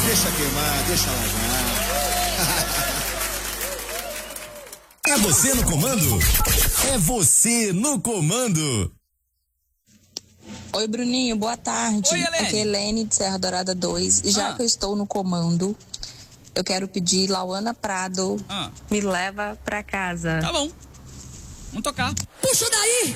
Deixa queimar, deixa largar. É você no comando? É você no comando. Oi, Bruninho, boa tarde. Oi, Helene. Aqui é Helene de Serra Dourada 2. Já que eu estou no comando, eu quero pedir Lauana Prado, me leva pra casa. Tá bom. Vamos tocar. Puxa daí!